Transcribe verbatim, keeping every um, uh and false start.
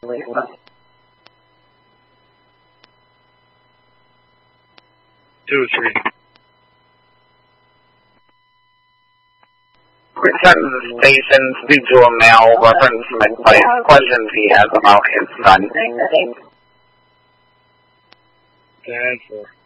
Two, three. Return to the station, speak to a male, reference McPlace, questions he has about his son. Ten, four.